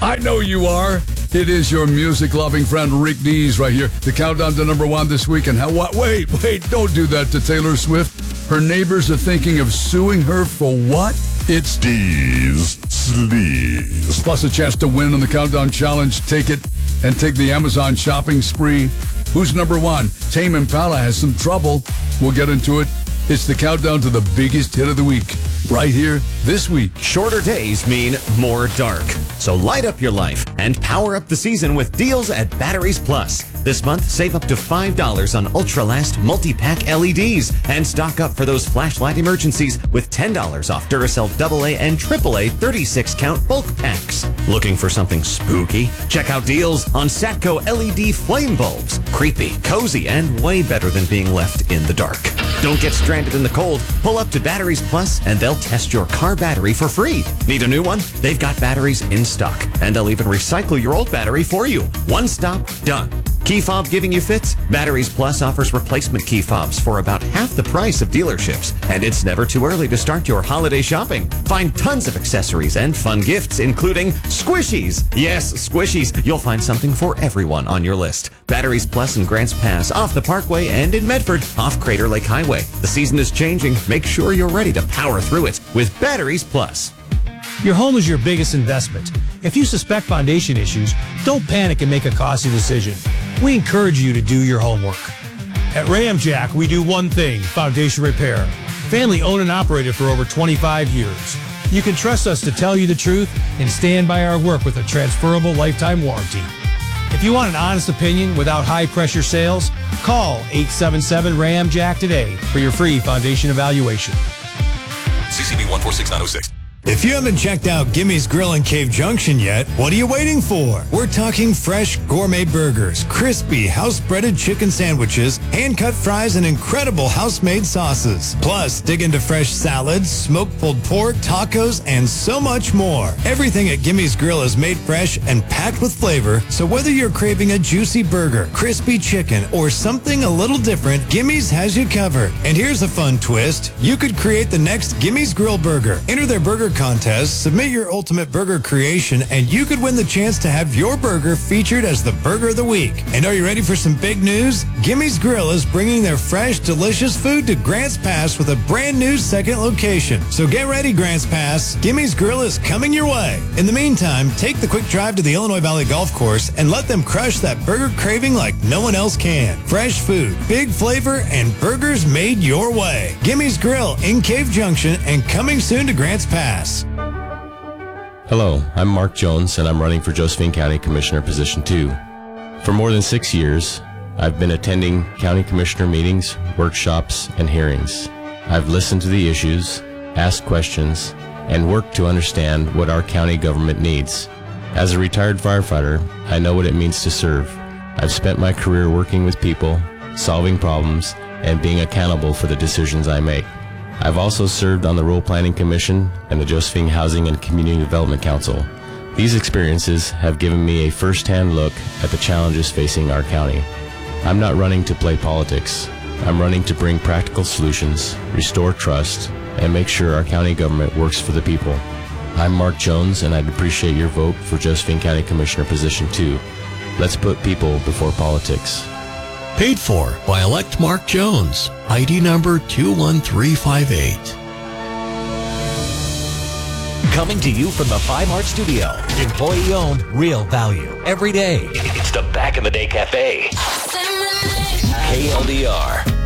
I know you are. It is your music-loving friend Rick Dees right here. The countdown to number one this week. And wait, don't do that to Taylor Swift. Her neighbors are thinking of suing her for what? It's Dees Sleaze. Plus a chance to win on the Countdown Challenge ticket and take the Amazon shopping spree. Who's number one? Tame Impala has some trouble. We'll get into it. It's the countdown to the biggest hit of the week. Right here, this week. Shorter days mean more dark. So light up your life and power up the season with deals at Batteries Plus. This month, save up to $5 on Ultra-Last multi-pack LEDs and stock up for those flashlight emergencies with $10 off Duracell AA and AAA 36-count bulk packs. Looking for something spooky? Check out deals on Satco LED flame bulbs. Creepy, cozy, and way better than being left in the dark. Don't get stranded in the cold. Pull up to Batteries Plus and they'll test your car battery for free. Need a new one? They've got batteries in stock, and they'll even recycle your old battery for you. One stop, done. Key fob giving you fits? Batteries Plus offers replacement key fobs for about half the price of dealerships. And it's never too early to start your holiday shopping. Find tons of accessories and fun gifts, including squishies. Yes, squishies. You'll find something for everyone on your list. Batteries Plus in Grants Pass, off the Parkway, and in Medford, off Crater Lake Highway. The season is changing. Make sure you're ready to power through it with Batteries Plus. Your home is your biggest investment. If you suspect foundation issues, don't panic and make a costly decision. We encourage you to do your homework. At Ramjack, we do one thing, foundation repair. Family owned and operated for over 25 years. You can trust us to tell you the truth and stand by our work with a transferable lifetime warranty. If you want an honest opinion without high-pressure sales, call 877-RAM-JACK today for your free foundation evaluation. CCB 146906. If you haven't checked out Gimmy's Grill in Cave Junction yet, what are you waiting for? We're talking fresh gourmet burgers, crispy house-breaded chicken sandwiches, hand-cut fries, and incredible house-made sauces. Plus, dig into fresh salads, smoked pulled pork, tacos, and so much more. Everything at Gimmy's Grill is made fresh and packed with flavor, so whether you're craving a juicy burger, crispy chicken, or something a little different, Gimmy's has you covered. And here's a fun twist. You could create the next Gimmy's Grill burger. Enter their burger contest, submit your ultimate burger creation, and you could win the chance to have your burger featured as the Burger of the Week. And are you ready for some big news? Gimmy's Grill is bringing their fresh, delicious food to Grants Pass with a brand new second location. So get ready, Grants Pass. Gimmy's Grill is coming your way. In the meantime, take the quick drive to the Illinois Valley Golf Course and let them crush that burger craving like no one else can. Fresh food, big flavor, and burgers made your way. Gimmy's Grill in Cave Junction and coming soon to Grants Pass. Hello, I'm Mark Jones, and I'm running for Josephine County Commissioner Position 2. For more than 6 years, I've been attending county commissioner meetings, workshops, and hearings. I've listened to the issues, asked questions, and worked to understand what our county government needs. As a retired firefighter, I know what it means to serve. I've spent my career working with people, solving problems, and being accountable for the decisions I make. I've also served on the Rural Planning Commission and the Josephine Housing and Community Development Council. These experiences have given me a first-hand look at the challenges facing our county. I'm not running to play politics. I'm running to bring practical solutions, restore trust, and make sure our county government works for the people. I'm Mark Jones, and I'd appreciate your vote for Josephine County Commissioner Position 2. Let's put people before politics. Paid for by Elect Mark Jones, ID number 21358. Coming to you from the 5 Art Studio. Employee owned, real value. Every day. It's the Back in the Day Cafe. KLDR.